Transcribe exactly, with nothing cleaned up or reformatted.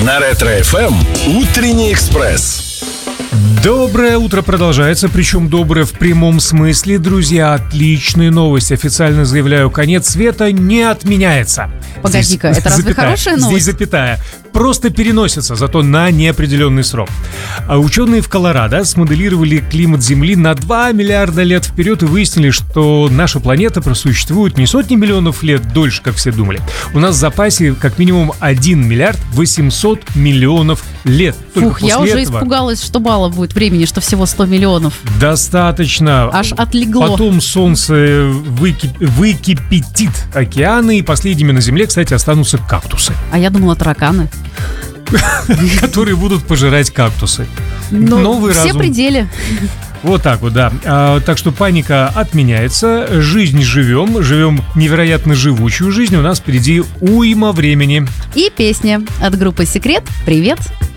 На Ретро-эф эм «Утренний экспресс». Доброе утро продолжается, причем доброе в прямом смысле. Друзья, отличные новости. Официально заявляю, конец света не отменяется. Погоди-ка, Здесь это разве запятая, хорошая новость? Здесь запятая. Просто переносится, зато на неопределенный срок. А ученые в Колорадо смоделировали климат Земли на два миллиарда лет вперед и выяснили, что наша планета просуществует не сотни миллионов лет дольше, как все думали. У нас в запасе как минимум один миллиард восемьсот миллионов лет. Только Фух, я после уже этого испугалась, что мало будет времени, что всего сто миллионов. достаточно. Аж отлегло. Потом солнце выкип... выкипятит океаны, и последними на Земле, кстати, останутся кактусы, А я думала, тараканы. которые будут пожирать кактусы. Но Новый все разум. пределы. Вот так вот, да. А, так что паника отменяется. Жизнь живем. Живем невероятно живучую жизнь. У нас впереди уйма времени. И песня от группы «Секрет». Привет.